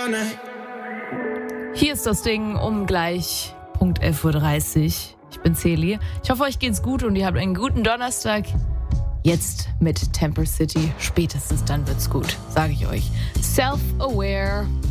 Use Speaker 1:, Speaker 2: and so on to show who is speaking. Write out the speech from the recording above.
Speaker 1: Hier ist das Ding um gleich Punkt 11.30 Uhr. Ich bin Celi. Ich hoffe, euch geht's gut und ihr habt einen guten Donnerstag. Jetzt mit Temper City. Spätestens dann wird's gut, sage ich euch. Self-aware.